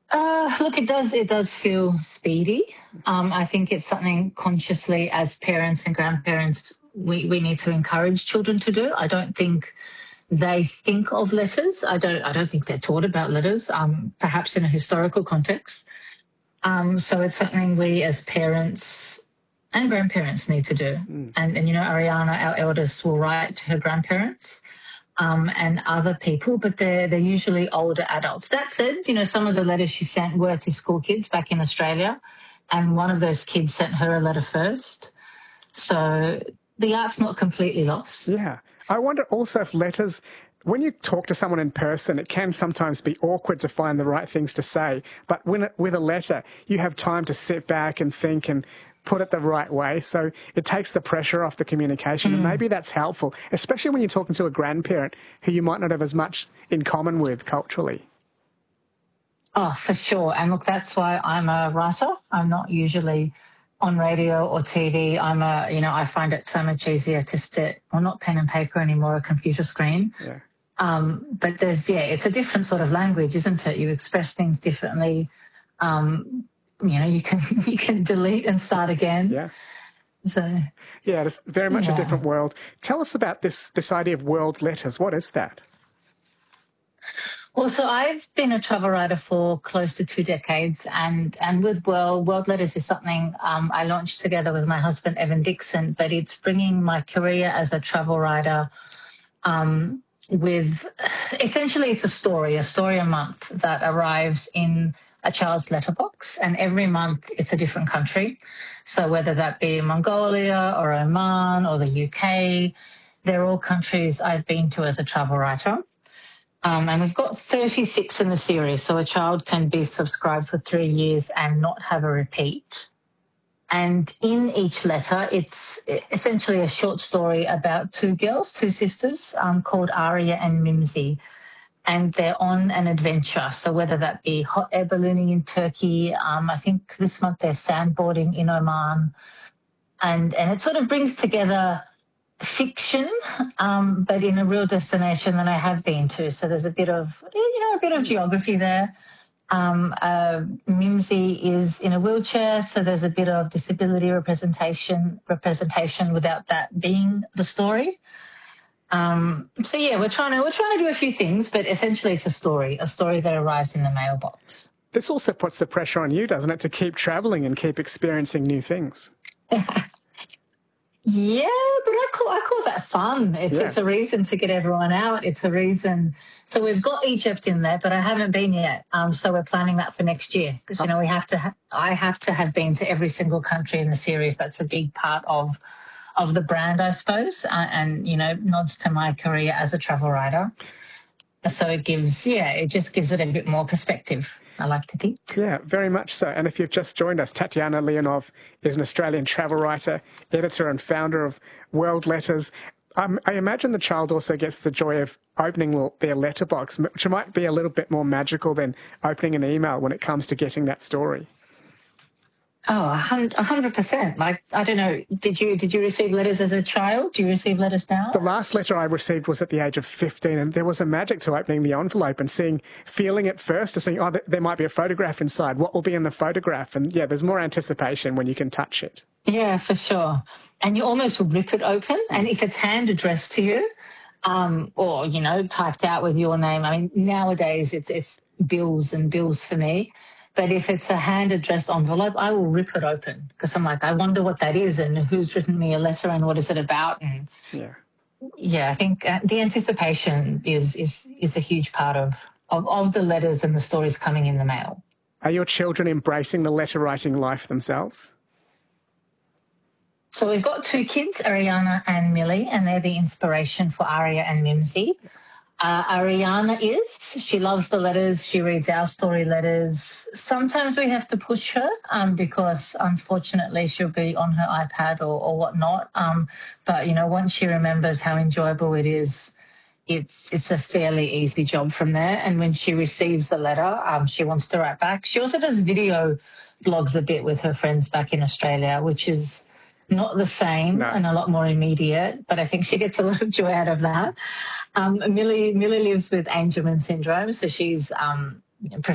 Look, it does feel speedy. I think it's something consciously as parents and grandparents we need to encourage children to do. I don't think they think of letters. I don't think they're taught about letters, perhaps in a historical context. So it's something we as parents and grandparents need to do. And Ariana, our eldest, will write to her grandparents and other people, but they're usually older adults. That said, some of the letters she sent were to school kids back in Australia, and one of those kids sent her a letter first. So the art's not completely lost. Yeah. I wonder also if letters, when you talk to someone in person, it can sometimes be awkward to find the right things to say. But with a letter, you have time to sit back and think and put it the right way. So it takes the pressure off the communication. And maybe that's helpful, especially when you're talking to a grandparent who you might not have as much in common with culturally. Oh, for sure. And look, that's why I'm a writer. I'm not usually on radio or TV. I find it so much easier to sit, well, not pen and paper anymore, a computer screen. Yeah. But it's a different sort of language, isn't it? You express things differently. You can delete and start again. Yeah. So, yeah, it's very much a different world. Tell us about this idea of world letters. What is that? Well, so I've been a travel writer for close to 2 decades, and with World Letters is something I launched together with my husband, Evan Dixon, but it's bringing my career as a travel writer with essentially it's a story a month that arrives in a child's letterbox, and every month it's a different country. So whether that be Mongolia or Oman or the UK, they're all countries I've been to as a travel writer. And we've got 36 in the series, so a child can be subscribed for 3 years and not have a repeat. And in each letter, it's essentially a short story about 2 girls, 2 sisters, called Aria and Mimsy. And they're on an adventure. So whether that be hot air ballooning in Turkey, I think this month they're sandboarding in Oman. And it sort of brings together fiction, but in a real destination that I have been to. So there's a bit of geography there. Mimsy is in a wheelchair, so there's a bit of disability representation without that being the story. We're trying to do a few things, but essentially it's a story that arrives in the mailbox. This also puts the pressure on you, doesn't it, to keep travelling and keep experiencing new things? Yeah, but I call that fun. It's a reason to get everyone out. It's a reason. So we've got Egypt in there, but I haven't been yet. So we're planning that for next year because we have to. I have to have been to every single country in the series. That's a big part of the brand, I suppose, and nods to my career as a travel writer. So it just gives it a bit more perspective, I like to think. Yeah, very much so. And if you've just joined us, Tatiana Leonov is an Australian travel writer, editor and founder of World Letters. I imagine the child also gets the joy of opening their letterbox, which might be a little bit more magical than opening an email when it comes to getting that story. Oh, 100%. Like, I don't know, did you receive letters as a child? Do you receive letters now? The last letter I received was at the age of 15, and there was a magic to opening the envelope and feeling it first, to seeing, there might be a photograph inside. What will be in the photograph? And yeah, there's more anticipation when you can touch it. Yeah, for sure. And you almost rip it open, and if it's hand addressed to you, or, typed out with your name, I mean, nowadays it's bills and bills for me. But if it's a hand-addressed envelope, I will rip it open because I'm like, I wonder what that is and who's written me a letter and what is it about. And I think the anticipation is a huge part of the letters and the stories coming in the mail. Are your children embracing the letter-writing life themselves? So we've got 2 kids, Ariana and Millie, and they're the inspiration for Aria and Mimsy. Ariana she loves the letters. She reads our story letters. Sometimes we have to push her because unfortunately she'll be on her iPad or whatnot. But, once she remembers how enjoyable it is, it's a fairly easy job from there. And when she receives the letter, she wants to write back. She also does video blogs a bit with her friends back in Australia, which is not the same and a lot more immediate, but I think she gets a lot of joy out of that. Millie lives with Angelman syndrome, so she's